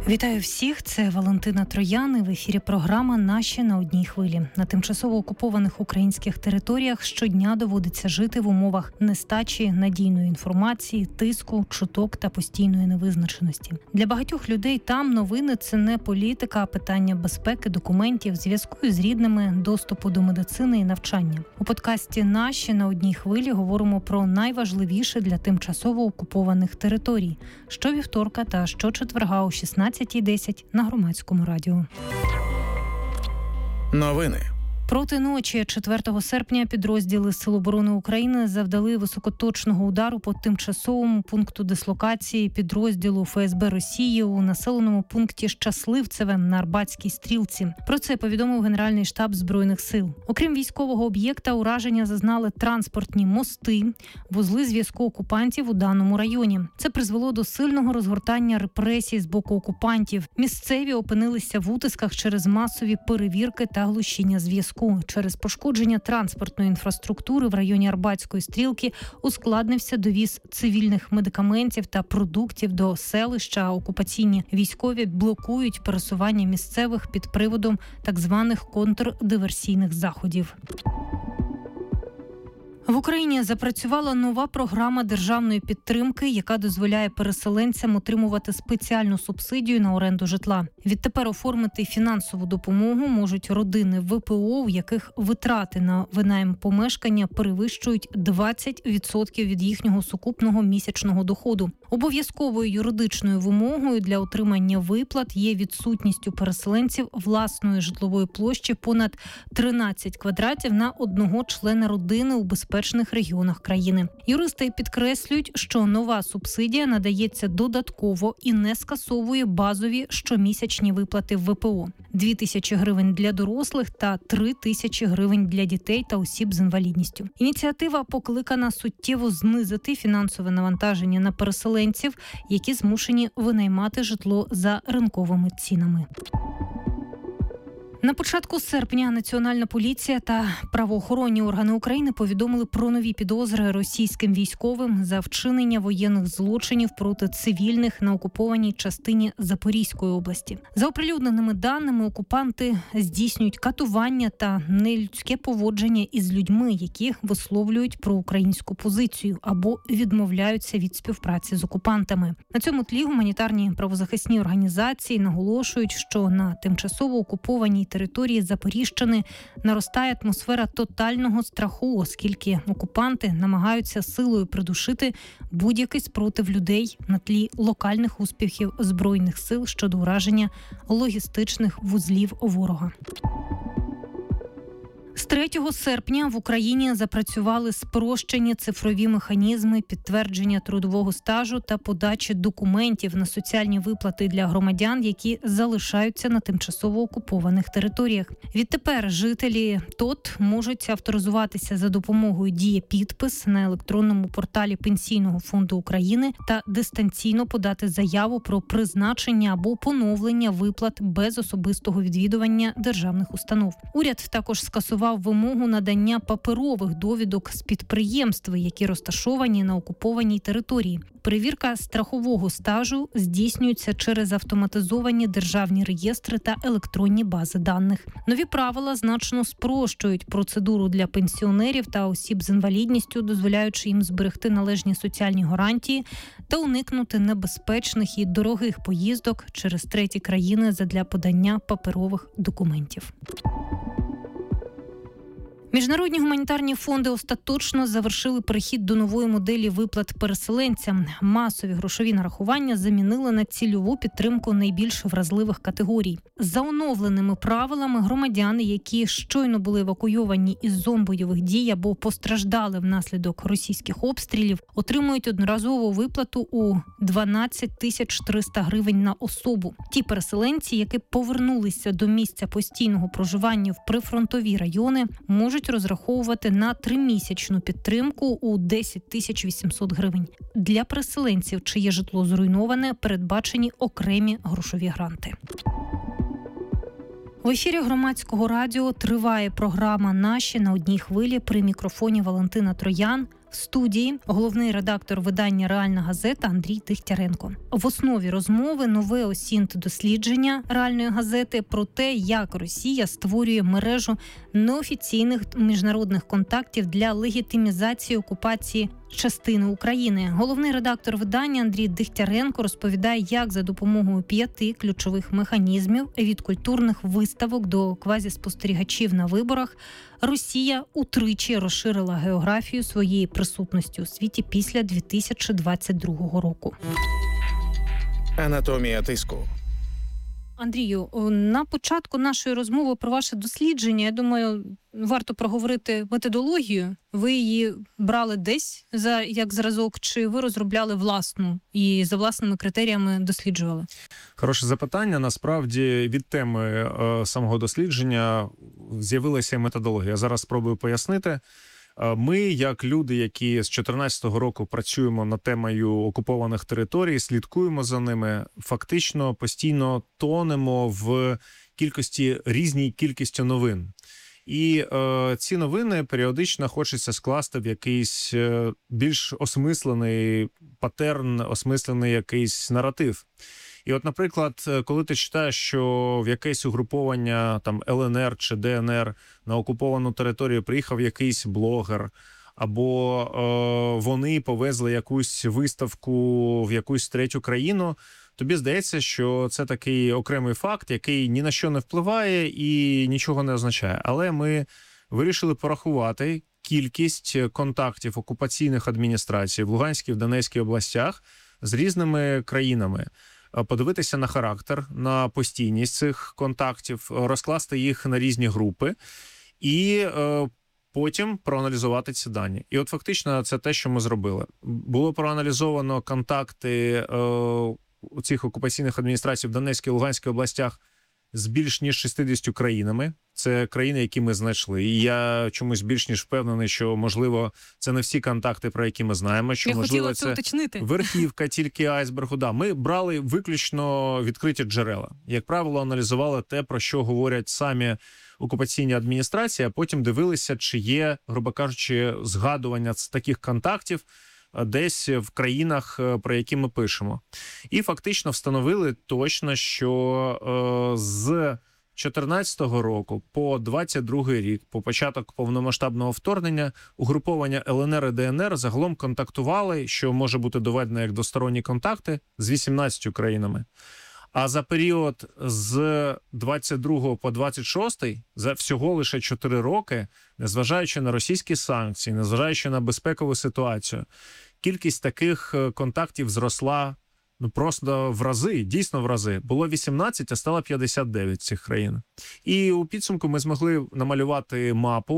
Вітаю всіх, це Валентина Троян, і в ефірі програма «Наші на одній хвилі». На тимчасово окупованих українських територіях щодня доводиться жити в умовах нестачі надійної інформації, тиску, чуток та постійної невизначеності. Для багатьох людей там новини – це не політика, а питання безпеки, документів, зв'язку з рідними, доступу до медицини і навчання. У подкасті «Наші на одній хвилі» говоримо про найважливіше для тимчасово окупованих територій. Щовівторка та щочетверга о 16:10 на Громадському радіо. Новини. Проти ночі 4 серпня підрозділи Сил оборони України завдали високоточного удару по тимчасовому пункту дислокації підрозділу ФСБ Росії у населеному пункті Щасливцеве на Арбатській стрілці. Про це повідомив Генеральний штаб Збройних сил. Окрім військового об'єкта, ураження зазнали транспортні мости, вузли зв'язку окупантів у даному районі. Це призвело до сильного розгортання репресій з боку окупантів. Місцеві опинилися в утисках через масові перевірки та глушіння зв'язку. Через пошкодження транспортної інфраструктури в районі Арбатської стрілки ускладнився довіз цивільних медикаментів та продуктів до селища. Окупаційні військові блокують пересування місцевих під приводом так званих контрдиверсійних заходів. В Україні запрацювала нова програма державної підтримки, яка дозволяє переселенцям отримувати спеціальну субсидію на оренду житла. Відтепер оформити фінансову допомогу можуть родини ВПО, у яких витрати на винайм помешкання перевищують 20% від їхнього сукупного місячного доходу. Обов'язковою юридичною вимогою для отримання виплат є відсутність у переселенців власної житлової площі понад 13 квадратів на одного члена родини у безпечних регіонах країни. Юристи підкреслюють, що нова субсидія надається додатково і не скасовує базові щомісячні виплати в ВПО. 2 тисячі гривень для дорослих та 3 тисячі гривень для дітей та осіб з інвалідністю. Ініціатива покликана суттєво знизити фінансове навантаження на переселенців, які змушені винаймати житло за ринковими цінами. На початку серпня Національна поліція та правоохоронні органи України повідомили про нові підозри російським військовим за вчинення воєнних злочинів проти цивільних на окупованій частині Запорізької області. За оприлюдненими даними, окупанти здійснюють катування та нелюдське поводження із людьми, які висловлюють проукраїнську позицію або відмовляються від співпраці з окупантами. На цьому тлі гуманітарні правозахисні організації наголошують, що на тимчасово окупованій території Запоріжчини наростає атмосфера тотального страху, оскільки окупанти намагаються силою придушити будь-який спротив людей на тлі локальних успіхів Збройних сил щодо ураження логістичних вузлів ворога. З 3 серпня в Україні запрацювали спрощені цифрові механізми підтвердження трудового стажу та подачі документів на соціальні виплати для громадян, які залишаються на тимчасово окупованих територіях. Відтепер жителі ТОТ можуть авторизуватися за допомогою «Діє-підпис» на електронному порталі Пенсійного фонду України та дистанційно подати заяву про призначення або поновлення виплат без особистого відвідування державних установ. Уряд також скасував вимогу надання паперових довідок з підприємств, які розташовані на окупованій території. Перевірка страхового стажу здійснюється через автоматизовані державні реєстри та електронні бази даних. Нові правила значно спрощують процедуру для пенсіонерів та осіб з інвалідністю, дозволяючи їм зберегти належні соціальні гарантії та уникнути небезпечних і дорогих поїздок через треті країни задля подання паперових документів. Міжнародні гуманітарні фонди остаточно завершили перехід до нової моделі виплат переселенцям. Масові грошові нарахування замінили на цільову підтримку найбільш вразливих категорій. За оновленими правилами громадяни, які щойно були евакуйовані із зон бойових дій або постраждали внаслідок російських обстрілів, отримують одноразову виплату у 12 300 гривень на особу. Ті переселенці, які повернулися до місця постійного проживання в прифронтові райони, можуть розраховувати на 3-місячну підтримку у 10 800 гривень. Для переселенців, чиє житло зруйноване, передбачені окремі грошові гранти. В ефірі Громадського радіо триває програма «Наші на одній хвилі». При мікрофоні Валентина Троян. В В студії головний редактор видання «Реальна газета» Андрій Дегтяренко. В основі розмови нове ОСІНТ-дослідження «Реальної газети» про те, як Росія створює мережу неофіційних міжнародних контактів для легітимізації окупації частини України. Головний редактор видання Андрій Дегтяренко розповідає, як за допомогою 5 ключових механізмів від культурних виставок до квазіспостерігачів на виборах Росія утричі розширила географію своєї присутності у світі після 2022 року. Анатомія тиску. Андрію, на початку нашої розмови про ваше дослідження, я думаю, варто проговорити методологію. Ви її брали десь як зразок, чи ви розробляли власну і за власними критеріями досліджували? Хороше запитання. Насправді від теми самого дослідження з'явилася методологія. Я зараз спробую пояснити. Ми, як люди, які з 2014 року працюємо над темою окупованих територій, слідкуємо за ними, фактично постійно тонемо в різній кількості новин. І ці новини періодично хочеться скласти в якийсь більш осмислений патерн, осмислений якийсь наратив. І от, наприклад, коли ти читаєш, що в якесь угруповання там ЛНР чи ДНР на окуповану територію приїхав якийсь блогер, або вони повезли якусь виставку в якусь третю країну, тобі здається, що це такий окремий факт, який ні на що не впливає і нічого не означає. Але ми вирішили порахувати кількість контактів окупаційних адміністрацій в Луганській, в Донецькій областях з різними країнами. Подивитися на характер, на постійність цих контактів, розкласти їх на різні групи і потім проаналізувати ці дані. І от фактично це те, що ми зробили. Було проаналізовано контакти цих окупаційних адміністрацій в Донецькій і Луганській областях з більш ніж 60 країнами. Це країни, які ми знайшли. І я чомусь більш ніж впевнений, що, можливо, це не всі контакти, про які ми знаємо, що, можливо, це верхівка тільки айсбергу. Да, ми брали виключно відкриті джерела. Як правило, аналізували те, про що говорять самі окупаційні адміністрації, а потім дивилися, чи є, грубо кажучи, згадування з таких контактів десь в країнах, про які ми пишемо. І фактично встановили точно, що з 2014 року по 2022 рік, по початок повномасштабного вторгнення, угруповання ЛНР і ДНР загалом контактували, що може бути доведено як двосторонні контакти, з 18 країнами. А за період з 22 по 26, за всього лише 4 роки, незважаючи на російські санкції, незважаючи на безпекову ситуацію, кількість таких контактів зросла просто в рази, дійсно в рази. Було 18, а стало 59 цих країн. І у підсумку ми змогли намалювати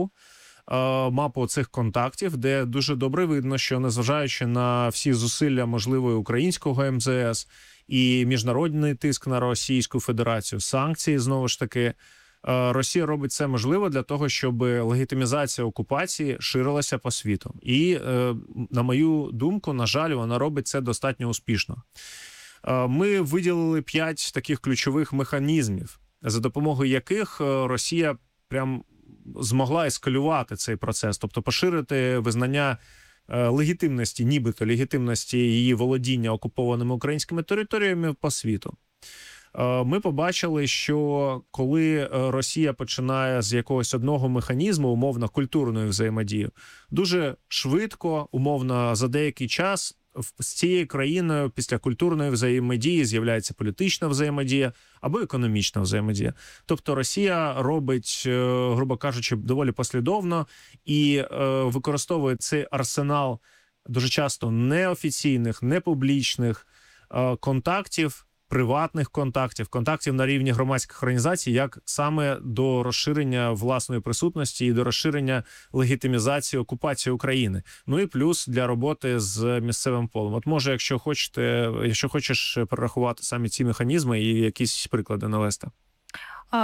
мапу цих контактів, де дуже добре видно, що незважаючи на всі зусилля можливої українського МЗС і міжнародний тиск на Російську Федерацію, санкції, знову ж таки, Росія робить це можливо для того, щоб легітимізація окупації ширилася по світу. І, на мою думку, на жаль, вона робить це достатньо успішно. Ми виділили 5 таких ключових механізмів, за допомогою яких Росія прям змогла ескалювати цей процес, тобто поширити визнання легітимності, нібито легітимності її володіння окупованими українськими територіями по світу. Ми побачили, що коли Росія починає з якогось одного механізму, умовно культурної взаємодії, дуже швидко, умовно за деякий час з цією країною після культурної взаємодії з'являється політична взаємодія або економічна взаємодія. Тобто Росія робить, грубо кажучи, доволі послідовно і використовує цей арсенал дуже часто неофіційних, непублічних контактів, приватних контактів на рівні громадських організацій, як саме до розширення власної присутності і до розширення легітимізації окупації України. Ну і плюс для роботи з місцевим полем. От може, якщо хочеш перерахувати самі ці механізми і якісь приклади навести.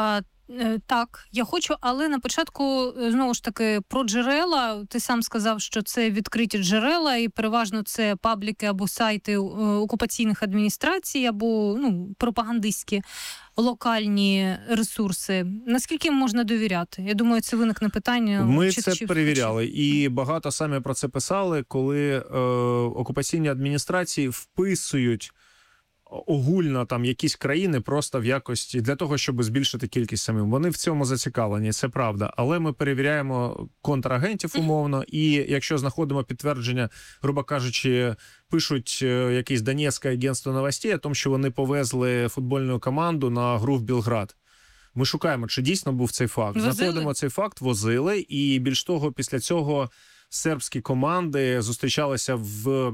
Так, я хочу, але на початку, знову ж таки, про джерела. Ти сам сказав, що це відкриті джерела, і переважно це пабліки або сайти окупаційних адміністрацій, або пропагандистські локальні ресурси. Наскільки їм можна довіряти? Я думаю, це виникне питання. Ми це перевіряли, і багато самі про це писали, коли окупаційні адміністрації вписують огульно там якісь країни просто в якості для того, щоб збільшити кількість самим. Вони в цьому зацікавлені, це правда. Але ми перевіряємо контрагентів умовно, і якщо знаходимо підтвердження, грубо кажучи, пишуть якесь Донецьке агентство новостей о тому, що вони повезли футбольну команду на гру в Білград. Ми шукаємо, чи дійсно був цей факт. Знаходимо цей факт, возили, і більш того, після цього сербські команди зустрічалися в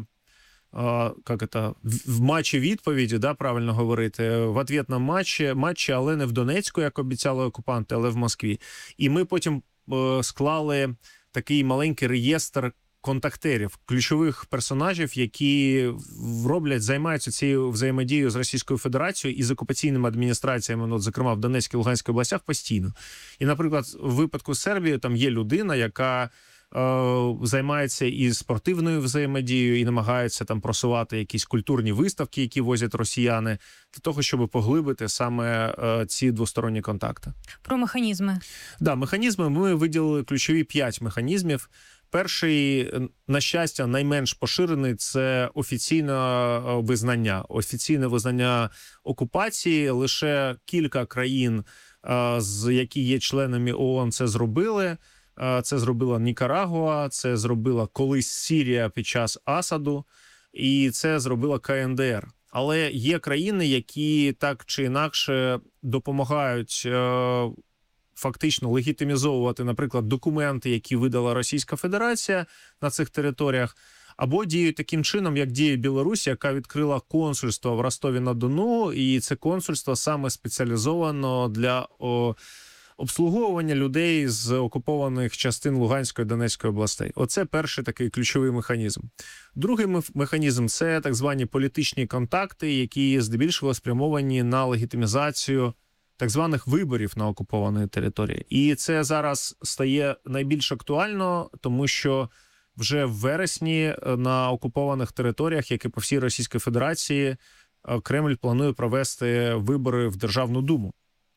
матчі відповіді, правильно говорити, в ответному матчі, але не в Донецьку, як обіцяли окупанти, але в Москві. І ми потім склали такий маленький реєстр контактерів, ключових персонажів, які займаються цією взаємодією з Російською Федерацією і з окупаційними адміністраціями, зокрема в Донецькій і Луганській областях, постійно. І, наприклад, в випадку Сербії там є людина, яка займається і спортивною взаємодією, і намагається там просувати якісь культурні виставки, які возять росіяни, для того, щоб поглибити саме ці двосторонні контакти. Про механізми. Да, механізми. Ми виділили ключові 5 механізмів. Перший, на щастя, найменш поширений – це офіційне визнання. Офіційне визнання окупації. Лише кілька країн, які є членами ООН, це зробили. Це зробила Нікарагуа, це зробила колись Сирія під час Асаду, і це зробила КНДР. Але є країни, які так чи інакше допомагають фактично легітимізовувати, наприклад, документи, які видала Російська Федерація на цих територіях, або діють таким чином, як діє Білорусь, яка відкрила консульство в Ростові-на-Дону, і це консульство саме спеціалізовано для обслуговування людей з окупованих частин Луганської і Донецької областей. Оце перший такий ключовий механізм. Другий механізм – це так звані політичні контакти, які здебільшого спрямовані на легітимізацію так званих виборів на окупованій території. І це зараз стає найбільш актуально, тому що вже в вересні на окупованих територіях, як і по всій Російській Федерації, Кремль планує провести вибори в Державну Думу.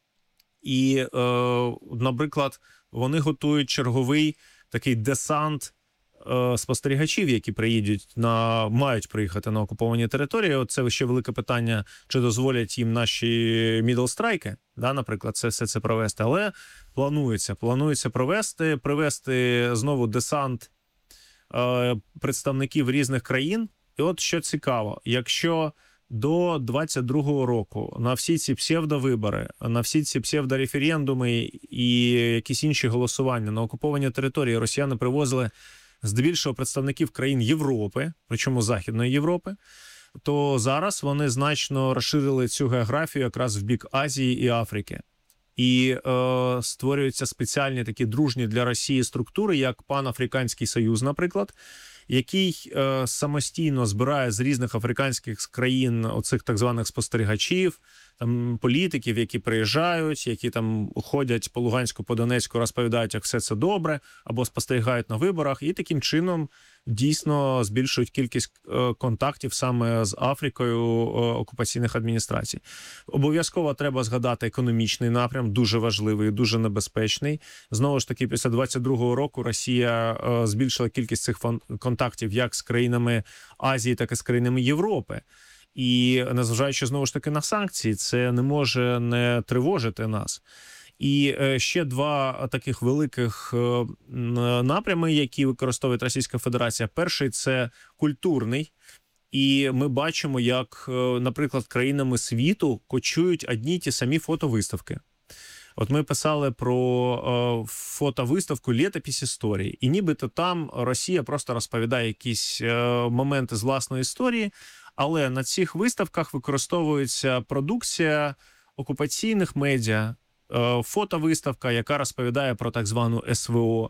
І, наприклад, вони готують черговий такий десант спостерігачів, які мають приїхати на окуповані території. Це ще велике питання, чи дозволять їм наші мідлстрайки, наприклад, все це провести. Але планується привести знову десант представників різних країн. І от що цікаво, якщо до 22-го року на всі ці псевдовибори, на всі ці псевдореферендуми і якісь інші голосування на окуповані території росіяни привозили здебільшого представників країн Європи, причому Західної Європи, то зараз вони значно розширили цю географію якраз в бік Азії і Африки. І створюються спеціальні такі дружні для Росії структури, як Панафриканський Союз, наприклад, який самостійно збирає з різних африканських країн оцих так званих спостерігачів, там політиків, які приїжджають, які там ходять по Луганську, по Донецьку, розповідають, як все це добре, або спостерігають на виборах, і таким чином дійсно збільшують кількість контактів саме з Африкою окупаційних адміністрацій. Обов'язково треба згадати економічний напрям, дуже важливий, дуже небезпечний. Знову ж таки, після 22-го року Росія збільшила кількість цих контактів як з країнами Азії, так і з країнами Європи. І незважаючи, знову ж таки, на санкції, це не може не тривожити нас. І ще 2 таких великих напрями, які використовує Російська Федерація. Перший – це культурний. І ми бачимо, як, наприклад, країнами світу кочують одні й ті самі фотовиставки. От ми писали про фотовиставку «Літопись історії». І нібито там Росія просто розповідає якісь моменти з власної історії, але на цих виставках використовується продукція окупаційних медіа, фотовиставка, яка розповідає про так звану СВО,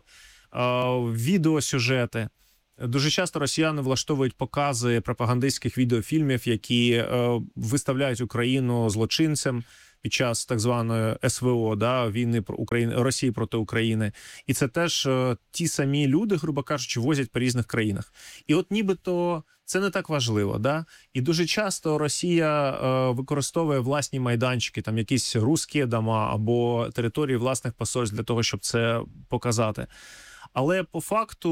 відеосюжети. Дуже часто росіяни влаштовують покази пропагандистських відеофільмів, які виставляють Україну злочинцем, під час так званої СВО, війни Росії проти України. І це теж ті самі люди, грубо кажучи, возять по різних країнах. І от нібито це не так важливо, І дуже часто Росія використовує власні майданчики, там якісь русські дома або території власних посольств для того, щоб це показати. Але по факту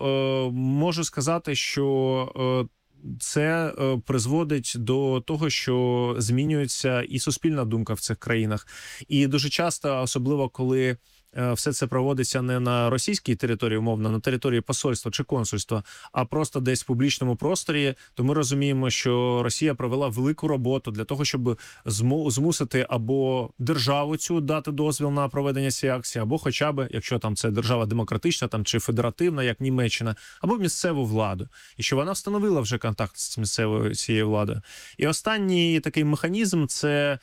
можу сказати, що це призводить до того, що змінюється і суспільна думка в цих країнах. І дуже часто, особливо коли все це проводиться не на російській території, умовно, на території посольства чи консульства, а просто десь в публічному просторі, то ми розуміємо, що Росія провела велику роботу для того, щоб змусити або державу цю дати дозвіл на проведення цієї акції, або хоча б, якщо там це держава демократична там чи федеративна, як Німеччина, або місцеву владу. І що вона встановила вже контакт з місцевою цією владою. І останній такий механізм – це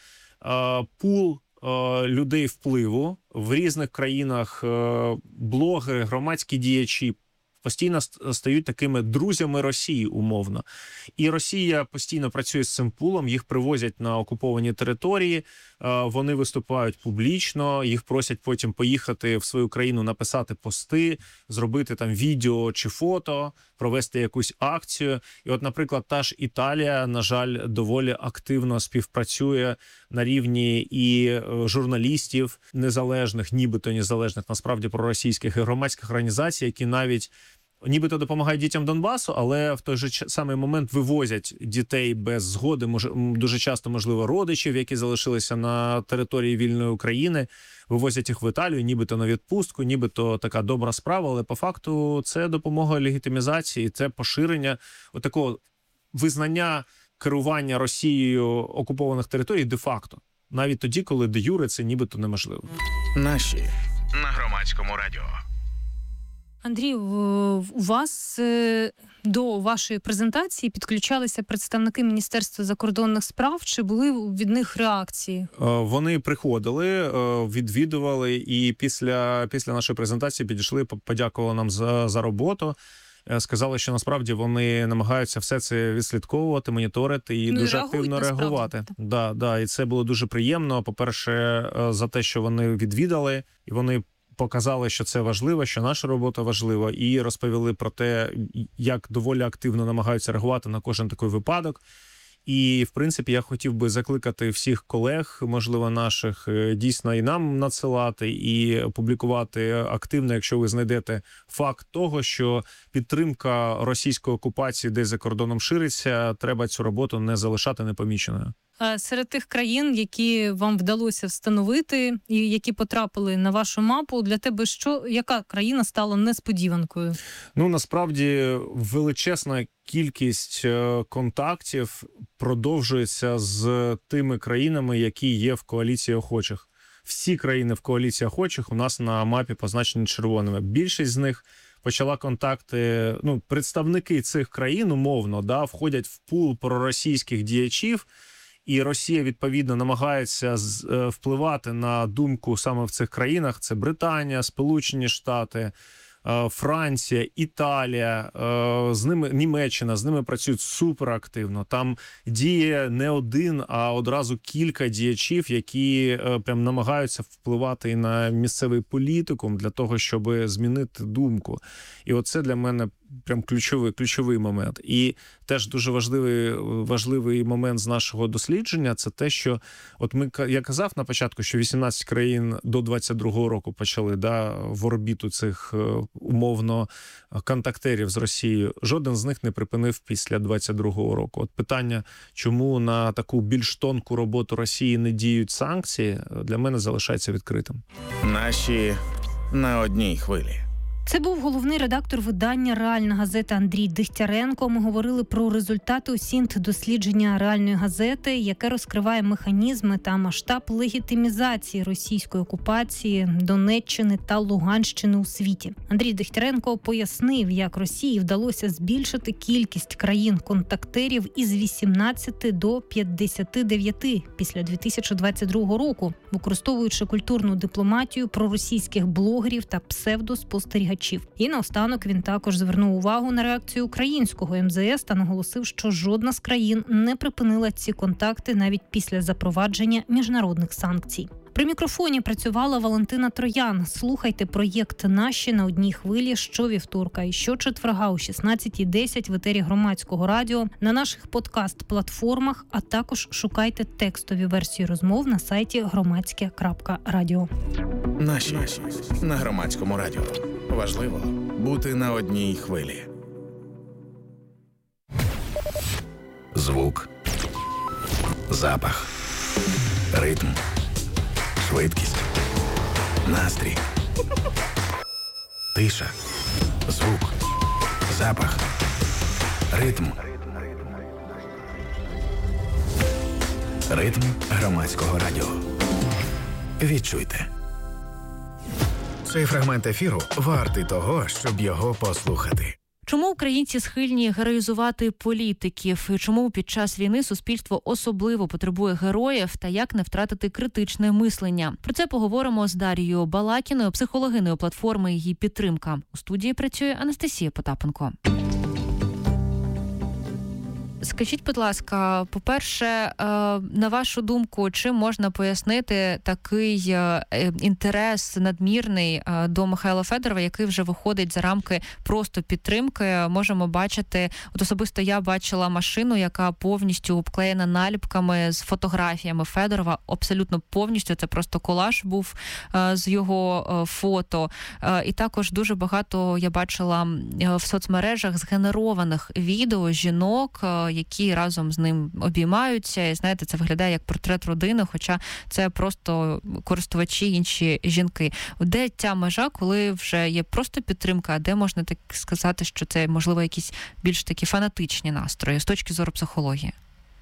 пул людей впливу в різних країнах. Блогери, громадські діячі постійно стають такими друзями Росії, умовно. І Росія постійно працює з цим пулом, їх привозять на окуповані території, вони виступають публічно, їх просять потім поїхати в свою країну, написати пости, зробити там відео чи фото, провести якусь акцію. І от, наприклад, та ж Італія, на жаль, доволі активно співпрацює на рівні і журналістів незалежних, нібито незалежних, насправді проросійських і громадських організацій, які навіть нібито допомагають дітям Донбасу, але в той же самий момент вивозять дітей без згоди, дуже часто, можливо, родичів, які залишилися на території вільної України, вивозять їх в Італію, нібито на відпустку, нібито така добра справа, але по факту це допомога легітимізації, це поширення такого визнання керування Росією окупованих територій де-факто. Навіть тоді, коли де-юре це нібито неможливо. Наші на Громадському радіо. Андрій, у вас до вашої презентації підключалися представники Міністерства закордонних справ. Чи були від них реакції? Вони приходили, відвідували і після нашої презентації підійшли, подякували нам за роботу. Сказали, що насправді вони намагаються все це відслідковувати, моніторити і дуже активно реагувати. І це було дуже приємно. По-перше, за те, що вони відвідали, і вони показали, що це важливо, що наша робота важлива, і розповіли про те, як доволі активно намагаються реагувати на кожен такий випадок. І, в принципі, я хотів би закликати всіх колег, можливо, наших, дійсно і нам надсилати, і публікувати активно, якщо ви знайдете факт того, що підтримка російської окупації десь за кордоном шириться, треба цю роботу не залишати непоміченою. Серед тих країн, які вам вдалося встановити і які потрапили на вашу мапу, для тебе яка країна стала несподіванкою? Насправді величезна кількість контактів продовжується з тими країнами, які є в коаліції охочих. Всі країни в коаліції охочих у нас на мапі позначені червоними. Більшість з них почала контакти, представники цих країн, умовно, входять в пул проросійських діячів, і Росія, відповідно, намагається впливати на думку саме в цих країнах. Це Британія, Сполучені Штати, Франція, Італія, з ними Німеччина, з ними працюють суперактивно. Там діє не один, а одразу кілька діячів, які прям намагаються впливати і на місцевий політикум для того, щоб змінити думку. І оце для мене прям ключовий момент. І теж дуже важливий момент з нашого дослідження – це те, що я казав на початку, що 18 країн до 22-го року почали в орбіту цих умовно контактерів з Росією. Жоден з них не припинив після 22-го року. От питання, чому на таку більш тонку роботу Росії не діють санкції, для мене залишається відкритим. Наші на одній хвилі. Це був головний редактор видання «Реальна газета» Андрій Дегтяренко. Ми говорили про результати дослідження «Реальної газети», яке розкриває механізми та масштаб легітимізації російської окупації Донеччини та Луганщини у світі. Андрій Дегтяренко пояснив, як Росії вдалося збільшити кількість країн-контактерів із 18 до 59 після 2022 року, використовуючи культурну дипломатію проросійських блогерів та псевдоспостерігачів слухачів. І наостанок він також звернув увагу на реакцію українського МЗС та наголосив, що жодна з країн не припинила ці контакти навіть після запровадження міжнародних санкцій. При мікрофоні працювала Валентина Троян. Слухайте проєкт «Наші» на одній хвилі щовівторка і щочетверга о 16:10 в етері Громадського радіо, на наших подкаст-платформах, а також шукайте текстові версії розмов на сайті громадське.радіо. Наші на Громадському радіо. Важливо бути на одній хвилі. Звук, запах, ритм, швидкість, настрій, тиша, звук, запах, ритм. Ритм Громадського радіо. Відчуйте. Цей фрагмент ефіру вартий того, щоб його послухати. Чому українці схильні героїзувати політиків? І чому під час війни суспільство особливо потребує героїв та як не втратити критичне мислення? Про це поговоримо з Дарією Балакіною, психологиною платформи «Її підтримка». У студії працює Анастасія Потапенко. Скажіть, будь ласка, по-перше, на вашу думку, чим можна пояснити такий інтерес надмірний до Михайла Федорова, який вже виходить за рамки просто підтримки? Можемо бачити, от особисто я бачила машину, яка повністю обклеєна наліпками з фотографіями Федорова, абсолютно повністю, це просто колаж був з його фото. І також дуже багато я бачила в соцмережах згенерованих відео жінок, які разом з ним обіймаються. І, знаєте, це виглядає як портрет родини, хоча це просто користувачі, інші жінки. Де ця межа, коли вже є просто підтримка, а де можна так сказати, що це, можливо, якісь більш такі фанатичні настрої з точки зору психології?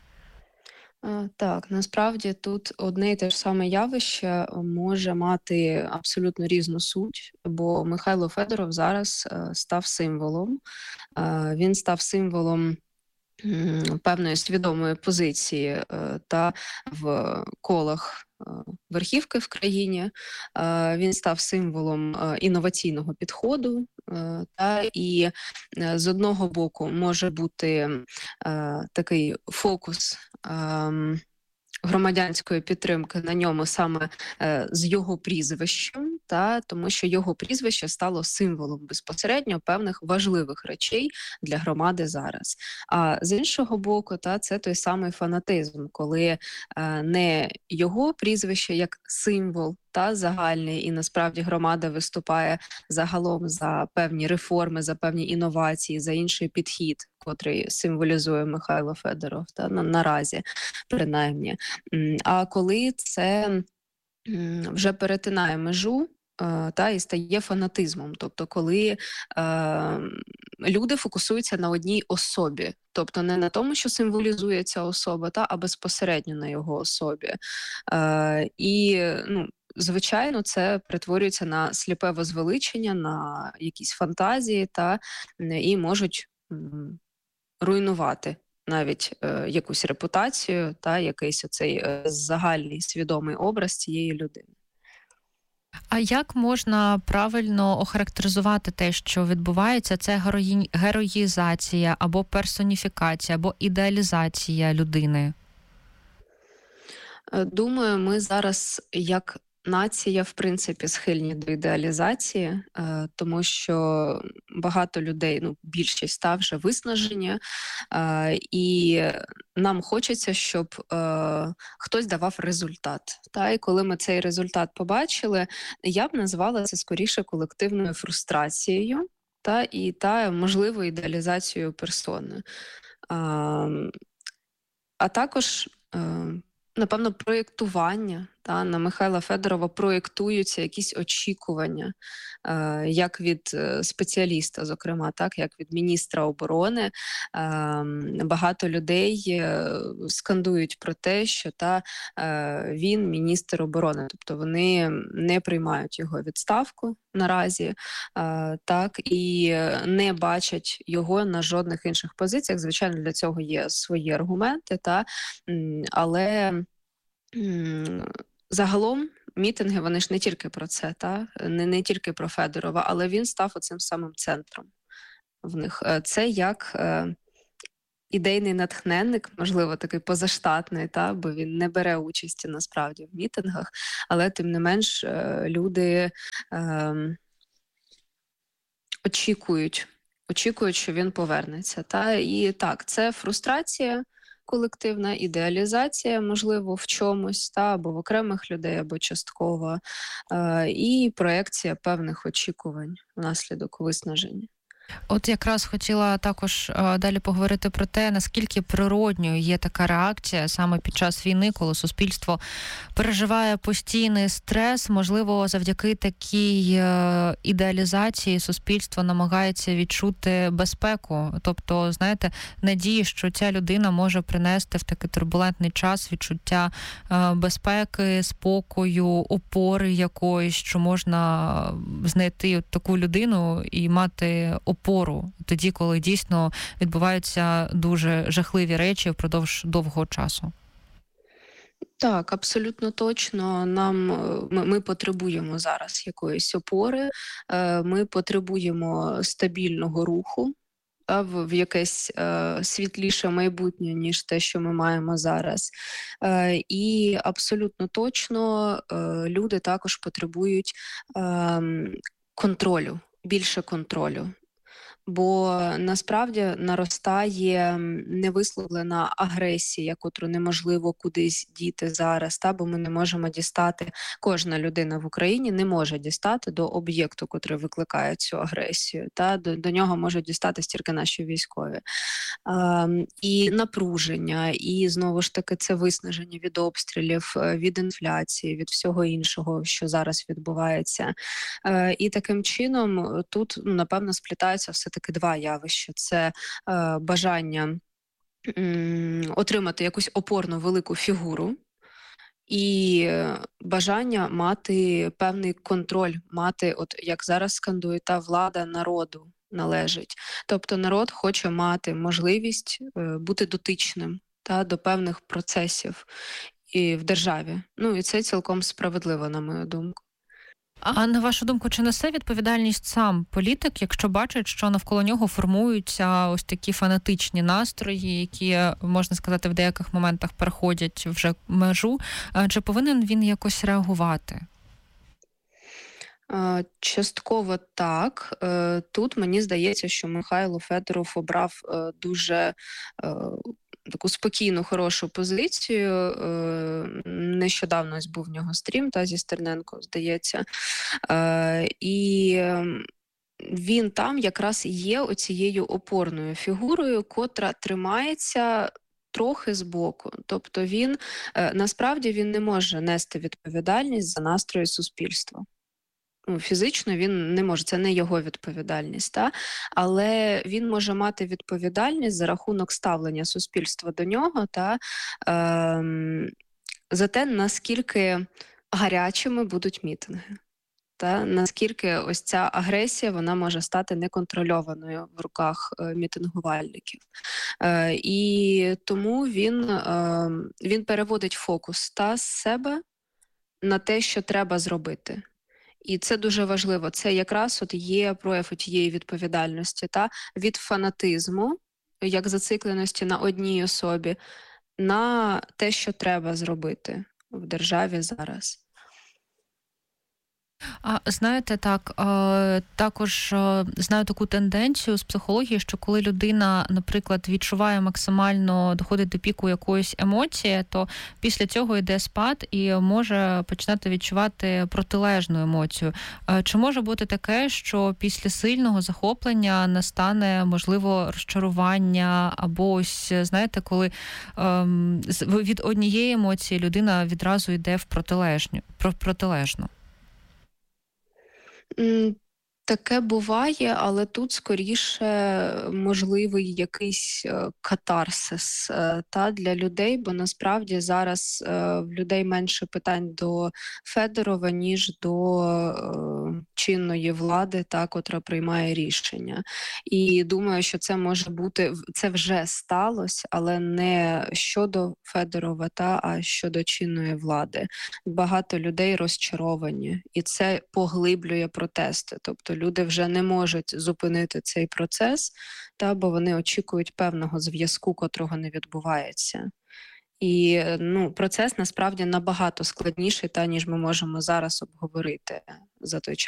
Так, насправді тут одне і те ж саме явище може мати абсолютно різну суть, бо Михайло Федоров зараз став символом. Він став символом певної свідомої позиції та в колах верхівки в країні. Він став символом інноваційного підходу, і з одного боку може бути такий фокус громадянської підтримки на ньому саме з його прізвищем, тому що його прізвище стало символом безпосередньо певних важливих речей для громади зараз. А з іншого боку, це той самий фанатизм, коли не його прізвище як символ загальний, і насправді громада виступає загалом за певні реформи, за певні інновації, за інший підхід, котрий символізує Михайло Федоров, наразі, принаймні. А коли це вже перетинає межу, і стає фанатизмом, тобто коли люди фокусуються на одній особі, тобто не на тому, що символізує ця особа, а безпосередньо на його особі. Звичайно, це перетворюється на сліпе возвеличення, на якісь фантазії, і можуть руйнувати навіть якусь репутацію, якийсь оцей загальний свідомий образ цієї людини. А як можна правильно охарактеризувати те, що відбувається? Це героїзація, або персоніфікація, або ідеалізація людини? Думаю, ми зараз як нація, в принципі, схильні до ідеалізації, тому що багато людей, більшість вже виснажені, і нам хочеться, щоб хтось давав результат. І коли ми цей результат побачили, я б назвала це скоріше колективною фрустрацією і можливо, ідеалізацією персони. А також напевно, проєктування. На Михайла Федорова проєктуються якісь очікування, як від спеціаліста, зокрема, як від міністра оборони. Багато людей скандують про те, що він міністр оборони, тобто вони не приймають його відставку наразі, і не бачать його на жодних інших позиціях. Звичайно, для цього є свої аргументи, але загалом мітинги, вони ж не тільки про це, не тільки про Федорова, але він став оцим самим центром в них. Це як ідейний натхненник, можливо, такий позаштатний, бо він не бере участі насправді в мітингах, але тим не менш люди очікують, що він повернеться. І так, це фрустрація колективна, ідеалізація, можливо, в чомусь, або в окремих людей, або частково, і проекція певних очікувань внаслідок виснаження. От якраз хотіла також далі поговорити про те, наскільки природньою є така реакція саме під час війни, коли суспільство переживає постійний стрес. Можливо, завдяки такій ідеалізації суспільство намагається відчути безпеку. Тобто, знаєте, надії, що ця людина може принести в такий турбулентний час відчуття безпеки, спокою, опори якоїсь, що можна знайти таку людину і мати опору тоді, коли дійсно відбуваються дуже жахливі речі впродовж довгого часу. Так, абсолютно точно. Ми потребуємо зараз якоїсь опори, ми потребуємо стабільного руху в якесь світліше майбутнє, ніж те, що ми маємо зараз. І абсолютно точно люди також потребують контролю, більше контролю. Бо насправді наростає невисловлена агресія, котру неможливо кудись діти зараз, бо ми не можемо дістати, кожна людина в Україні не може дістати до об'єкту, котрий викликає цю агресію. До нього можуть дістатись тільки наші військові. І напруження, і знову ж таки це виснаження від обстрілів, від інфляції, від всього іншого, що зараз відбувається. І таким чином тут, напевно, сплітаються все-таки два явища. Це бажання отримати якусь опорну велику фігуру і бажання мати певний контроль, мати, от як зараз скандують, та влада народу належить. Тобто народ хоче мати можливість бути дотичним до певних процесів і в державі. І це цілком справедливо, на мою думку. А на вашу думку, чи несе відповідальність сам політик, якщо бачить, що навколо нього формуються ось такі фанатичні настрої, які, можна сказати, в деяких моментах переходять вже межу? Чи повинен він якось реагувати? Частково так. Тут мені здається, що Михайло Федоров обрав дуже таку спокійну, хорошу позицію. Нещодавно ось був в нього стрім зі Стерненко, здається. І він там якраз є оцією опорною фігурою, котра тримається трохи збоку. Тобто він, насправді, він не може нести відповідальність за настрої суспільства. Фізично він не може, це не його відповідальність, але він може мати відповідальність за рахунок ставлення суспільства до нього за те, наскільки гарячими будуть мітинги. Наскільки ось ця агресія, вона може стати неконтрольованою в руках мітингувальників. І тому він переводить фокус з себе на те, що треба зробити. І це дуже важливо. Це якраз є прояв тієї відповідальності, від фанатизму, як зацикленості на одній особі, на те, що треба зробити в державі зараз. Знаєте, також знаю таку тенденцію з психології, що коли людина, наприклад, відчуває максимально, доходить до піку якоїсь емоції, то після цього йде спад і може починати відчувати протилежну емоцію. Чи може бути таке, що після сильного захоплення настане, можливо, розчарування, або ось, знаєте, коли від однієї емоції людина відразу йде в протилежну? Таке буває, але тут скоріше можливий якийсь катарсис для людей, бо насправді зараз в людей менше питань до Федорова, ніж до чинної влади, котра приймає рішення. І думаю, що це може бути, це вже сталося, але не щодо Федорова, а щодо чинної влади. Багато людей розчаровані, і це поглиблює протести. Тобто люди вже не можуть зупинити цей процес, бо вони очікують певного зв'язку, котрого не відбувається. І процес насправді набагато складніший, ніж ми можемо зараз обговорити за той час.